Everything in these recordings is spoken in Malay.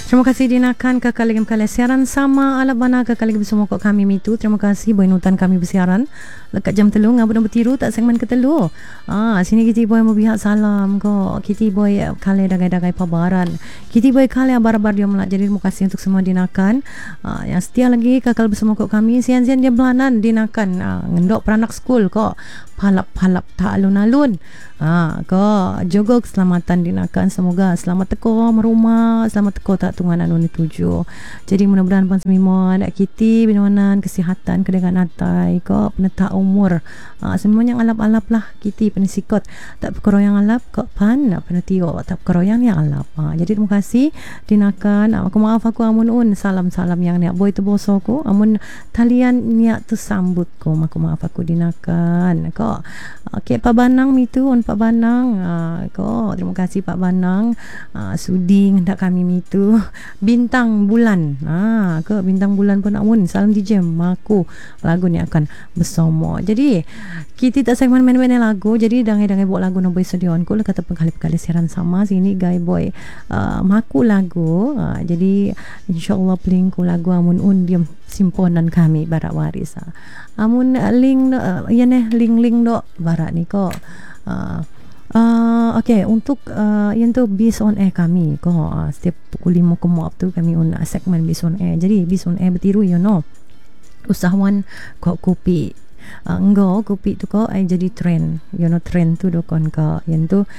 Terima kasih dinakan kekal lagi siaran sama ala bana kekal lagi bersama kok kami mitu. Terima kasih boy nutan kami bersiaran lekat jam telu ngabun bertiru tak segmen ketelu. Sini kita boy mau bihat salam kok. Kita boy kale dagai-dagai pabaran. Kita boy kale abar-abar dia melak. Jadi terima kasih untuk semua dinakan yang setia lagi kekal bersama kok kami. Sian-sian dia belanan dinakan ngendok peranak skul kok. Palap-palap tak alun-alun. Kok jogo keselamatan dinakan, semoga selamat teko merumah, selamat teko tak tungan anu dituju. Jadi mudah-mudahan pan semimon kiti binawanan kesihatan kedegan atai kok peneta umur. Semuanya alap-alap lah kiti penisikot tak perkara yang alap kok pan penetio tak perkara yang alap. Jadi terima kasih dinakan. Aku maaf aku amun salam-salam yang niat boy tu bosoku amun talian niat tu sambut ko aku maaf aku dinakan kok. Okey Pak Banang mitu on Pak Banang kok terima kasih Pak Banang sudi ngendak kami mitu bintang bulan ke bintang bulan pun amun salam DJ maku lagu ni akan bersama. Jadi kita tak segmen main-main lagu, jadi dangai-dangai buat lagu no boy sedion ko kata pengkali-kali siaran sama sini guy boy maku lagu jadi insyaallah peling ko lagu amun diam simponan kami barak waris amun link link do barak ni ko okay, untuk yang tu Bis on Air kami ko setiap pukul 5 ke tu kami on segmen Bis on Air. Jadi Bis on Air bertiru usahawan kok kopi enggo kopi tu ko ai jadi trend trend tu dokon ko yang tu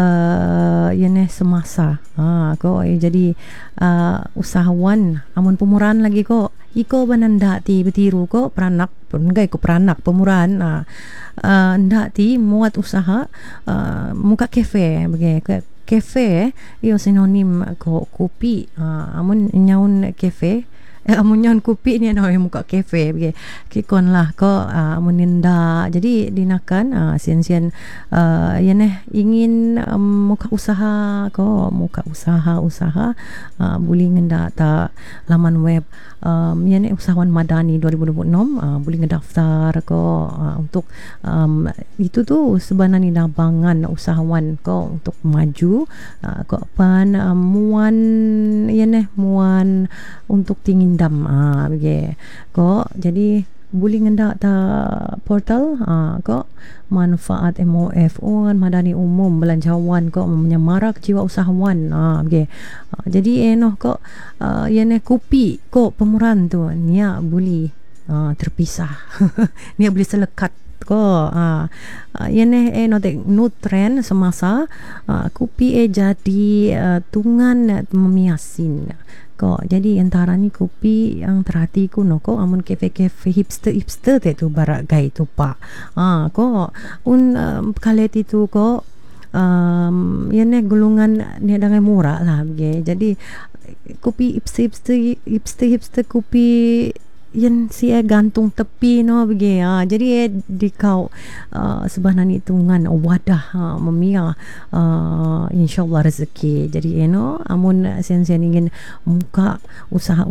semasa ko ai jadi usahawan amun pemurahan lagi ko iko bananda ti bertiru ko peranak penggai ko peranak pemurahan ndak ti muat usaha muka kafe bagi kafe iyo sinonim ko kopi amun nyaun kafe amun nyaun kopi ni muka kafe bagi kikon lah ko amun ninda jadi dinakan sian-sian ingin muka usaha ko muka usaha boleh ngenda ta laman web usahawan madani 2026 boleh ngedaftar ko untuk itu tu sebenarnya nabangan usahawan ko untuk maju ko pan muan muan untuk tingindam bagi ko jadi boleh ngendak ta portal ko manfaat MOF madani umum belanjawan ko menyemarak jiwa usahawan jadi ko kopi ko pemuran tu nia boleh terpisah nia boleh selekat ko trend semasa kopi jadi tungan memiasin ko jadi antara ni kopi yang terhati ku no ko amun kafe-kafe hipster tu barak gai tu pak ko kalet itu ko gulungan ni dengan murah lah jadi kopi hipster kopi yang gantung tepi no bagi jadi di kau sebenarnya hitungan wadah memia insyaallah rezeki jadi amun sian-sian ingin muka usaha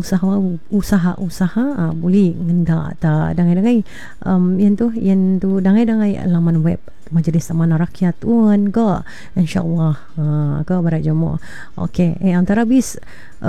boleh ngenda ta dangai-dangai yang tu dangai-dangai laman web Majlis Amanah Rakyat ko insyaallah ko barak jamu okey antara bis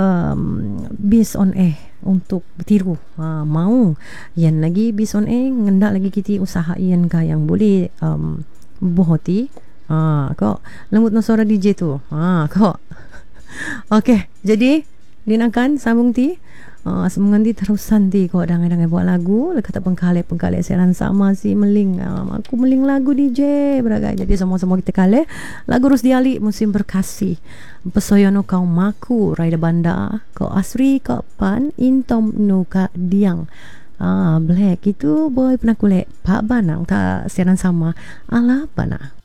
on Air untuk bertiru mau yang lagi Bis on Air ngendak lagi kita usaha yang boleh bohoti ko lembut no suara DJ tu ko okey jadi dinakan sambung ti semoga nanti terusan ti kau dangai-dangai buat lagu kata pengkale siaran sama si meling aku meling lagu DJ beragai jadi semua-semua kita kale lagu Rus Diali musim berkasih pesoyono kau maku raida banda kau asri kau pan intom nuka diang black itu boy pernah kulek Pak Banang tak siaran sama ala bana